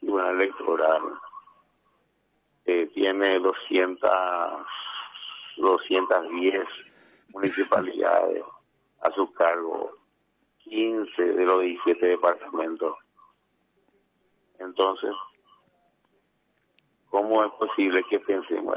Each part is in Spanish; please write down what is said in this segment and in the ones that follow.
Tribunal Electoral tiene 210 municipalidades a su cargo, 15 de los 17 departamentos. Entonces, ¿cómo es posible que pensemos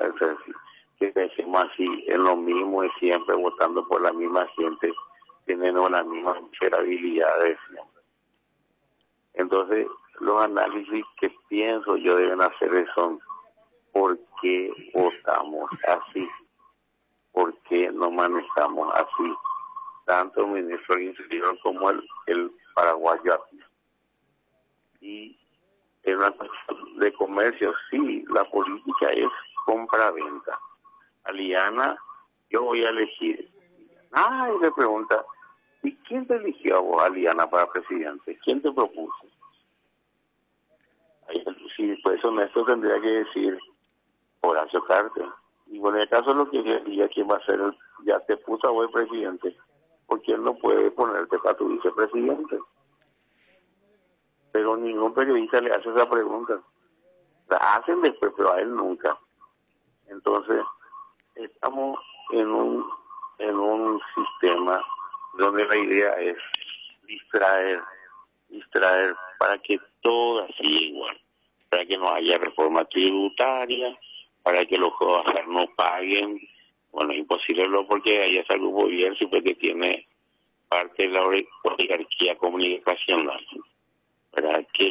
así en lo mismo y siempre votando por la misma gente, teniendo las mismas miserabilidades siempre? Entonces, los análisis que pienso yo deben hacer son ¿por qué votamos así? ¿Por qué nos manejamos así? Tanto el ministro del Interior como el paraguayo aquí. Y en una cuestión de comercio, sí, la política es compra-venta. Aliana, yo voy a elegir. Y le pregunta, ¿y quién te eligió a vos, Aliana, para presidente? ¿Quién te propuso? Ahí, si pues honesto tendría que decir Horacio Cartes. Y bueno, en el caso lo que diría quién va a ser, ya te puso a vos el presidente, porque él no puede ponerte para tu vicepresidente. Pero ningún periodista le hace esa pregunta. La hacen después, pero a él nunca. Entonces, estamos en un sistema donde la idea es distraer para que todo siga igual, para que no haya reforma tributaria, para que los trabajadores no paguen. Bueno, imposible porque hay ese grupo diverso que tiene parte de la oligarquía comunicacional, para que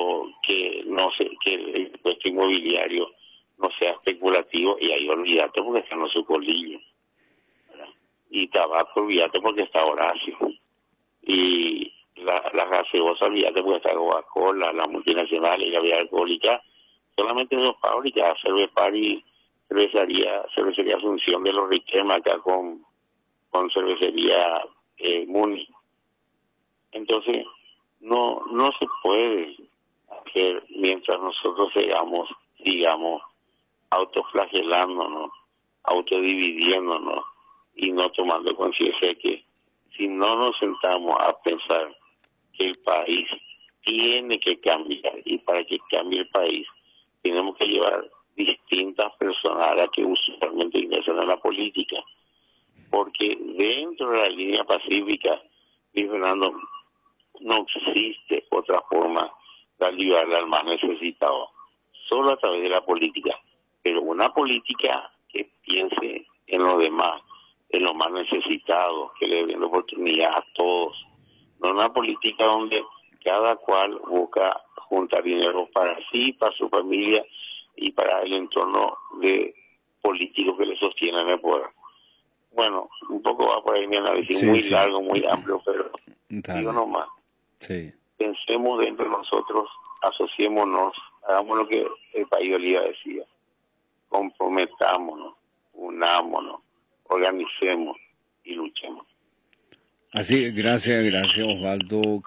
el impuesto inmobiliario no sea especulativo, y ahí olvídate porque están los sucolillos, ¿verdad? Y tabaco, olvídate porque está Horacio, y la gaseosa, olvídate porque está Coca-Cola, las multinacionales y la bebida alcohólica, solamente dos fábricas, Cervepar y cervecería Asunción de los Riquemas, acá con cervecería Muni. Entonces, no se puede hacer mientras nosotros sigamos autoflagelándonos, autodividiéndonos y no tomando conciencia de que si no nos sentamos a pensar que el país tiene que cambiar, y para que cambie el país tenemos que llevar distintas personas a las que usualmente ingresan a la política, porque dentro de la línea pacífica, mi Fernando, no existe otra forma de ayudarle al más necesitado, solo a través de la política, pero una política que piense en los demás, en los más necesitados, que le den la oportunidad a todos, no una política donde cada cual busca juntar dinero para sí, para su familia y para el entorno de políticos que le sostienen el poder. Bueno, un poco va por ahí mi análisis, muy largo, muy amplio, pero digo nomás, pensemos dentro de nosotros, asociémonos, hagamos lo que el país de Oliva decía, comprometámonos, unámonos, organicemos y luchemos. Así, gracias Osvaldo.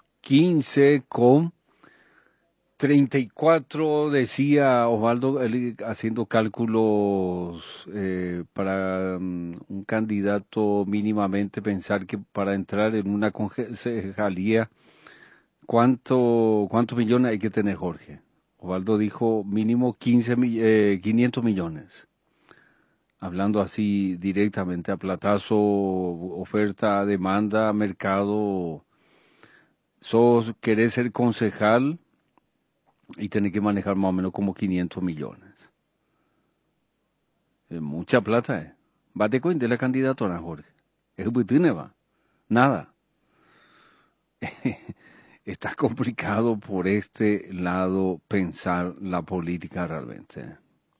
15:34 decía Osvaldo, haciendo cálculos para un candidato mínimamente, pensar que para entrar en una concejalía, ¿cuántos millones hay que tener, Jorge? Osvaldo dijo mínimo 500 millones. Hablando así directamente, a platazo, oferta, demanda, mercado. Querés ser concejal y tenés que manejar más o menos como 500 millones. Es mucha plata, Bate cuenta de la candidatura, Jorge. Es que va. Nada. Está complicado por este lado pensar la política realmente.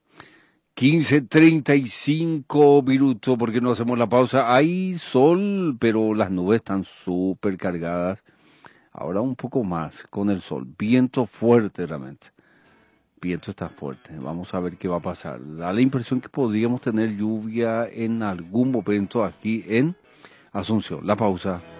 15:35 minutos, porque no hacemos la pausa. Hay sol, pero las nubes están súper cargadas. Ahora un poco más con el sol. Viento fuerte realmente. Viento está fuerte. Vamos a ver qué va a pasar. Da la impresión que podríamos tener lluvia en algún momento aquí en Asunción. La pausa.